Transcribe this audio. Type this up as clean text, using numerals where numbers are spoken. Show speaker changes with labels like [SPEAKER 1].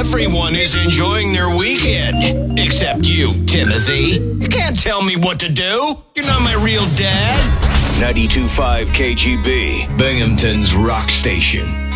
[SPEAKER 1] Everyone is enjoying their weekend. Except you, Timothy. You can't tell me what to do. You're not my real dad.
[SPEAKER 2] 92.5 KGB, Binghamton's rock station.